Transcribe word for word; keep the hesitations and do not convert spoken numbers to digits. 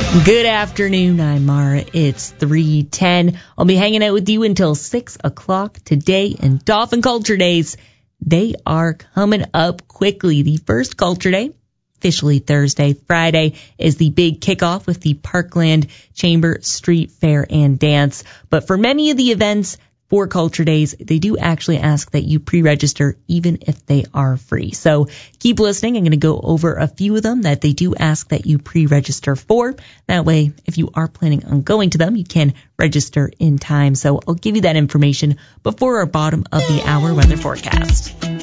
Good afternoon, I'm Mara. It's three ten. I'll be hanging out with you until six o'clock today, and Dolphin Culture Days, they are coming up quickly. The first Culture Day, officially Thursday. Friday is the big kickoff with the Parkland Chamber Street Fair and Dance. But for many of the events for Culture Days, they do actually ask that you pre-register even if they are free. So keep listening. I'm going to go over a few of them that they do ask that you pre-register for. That way, if you are planning on going to them, you can register in time. So I'll give you that information before our bottom of the hour weather forecast.